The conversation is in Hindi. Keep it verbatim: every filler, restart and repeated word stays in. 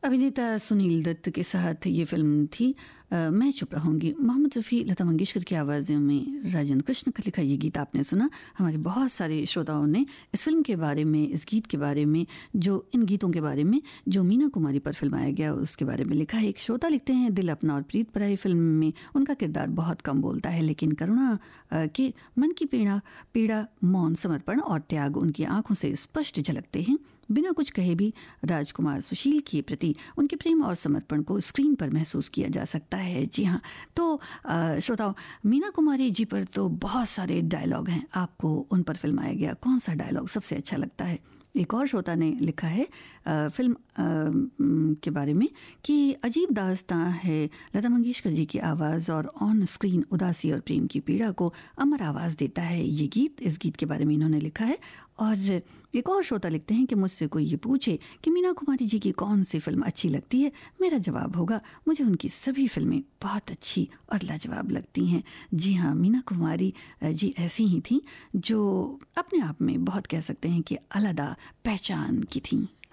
अभिनेता सुनील दत्त के साथ ये फिल्म थी आ, मैं चुप रहूंगी। मोहम्मद रफ़ी, लता मंगेशकर की आवाज़ों में राजेंद्र कृष्ण का लिखा ये गीत आपने सुना। हमारे बहुत सारे श्रोताओं ने इस फिल्म के बारे में, इस गीत के बारे में, जो इन गीतों के बारे में जो मीना कुमारी पर फिल्माया गया उसके बारे में लिखा है। एक श्रोता लिखते हैं, दिल अपना और प्रीत पराई फिल्म में उनका किरदार बहुत कम बोलता है, लेकिन करुणा के मन की पीड़ा पीड़ा मौन, समर्पण और त्याग उनकी आंखों से स्पष्ट झलकते हैं। बिना कुछ कहे भी राजकुमार सुशील के प्रति उनके प्रेम और समर्पण को स्क्रीन पर महसूस किया जा सकता है। जी हाँ, तो श्रोताओं, मीना कुमारी जी पर तो बहुत सारे डायलॉग हैं, आपको उन पर फिल्माया गया कौन सा डायलॉग सबसे अच्छा लगता है? एक और श्रोता ने लिखा है आ, फिल्म आ, के बारे में कि अजीब दास्तां है, लता मंगेशकर जी की आवाज़ और ऑन स्क्रीन उदासी और प्रेम की पीड़ा को अमर आवाज़ देता है ये गीत। इस गीत के बारे में इन्होंने लिखा है। और एक और श्रोता लिखते हैं कि मुझसे कोई ये पूछे कि मीना कुमारी जी की कौन सी फिल्म अच्छी लगती है, मेरा जवाब होगा मुझे उनकी सभी फिल्में बहुत अच्छी और लाजवाब लगती हैं। जी हाँ, मीना कुमारी जी ऐसी ही थी जो अपने आप में बहुत कह सकते हैं कि अलग पहचान की थी।